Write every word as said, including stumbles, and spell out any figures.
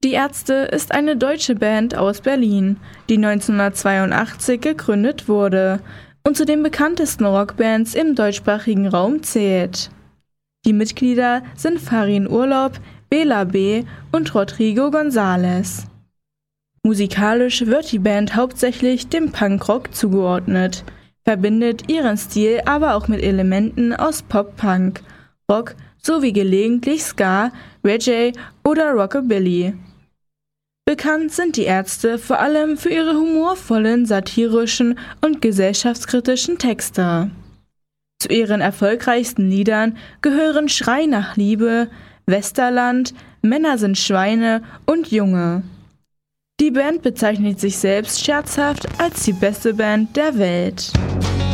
Die Ärzte ist eine deutsche Band aus Berlin, die neunzehnhundertzweiundachtzig gegründet wurde und zu den bekanntesten Rockbands im deutschsprachigen Raum zählt. Die Mitglieder sind Farin Urlaub, Bela B. und Rodrigo González. Musikalisch wird die Band hauptsächlich dem Punkrock zugeordnet, verbindet ihren Stil aber auch mit Elementen aus Pop-Punk, Rock sowie gelegentlich Ska, Reggae oder Rockabilly. Bekannt sind die Ärzte vor allem für ihre humorvollen, satirischen und gesellschaftskritischen Texte. Zu ihren erfolgreichsten Liedern gehören Schrei nach Liebe, Westerland, Männer sind Schweine und Junge. Die Band bezeichnet sich selbst scherzhaft als die beste Band der Welt.